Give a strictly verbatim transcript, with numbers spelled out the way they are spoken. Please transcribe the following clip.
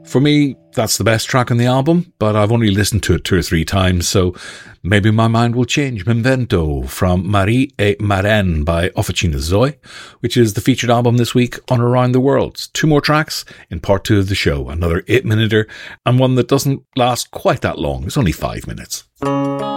For me, that's the best track on the album, but I've only listened to it two or three times, so maybe my mind will change. M'Invento from Marie et Marraine by Officina Zoe, which is the featured album this week on Around the World. Two more tracks in part two of the show, another eight-minuter, and one that doesn't last quite that long. It's only five minutes.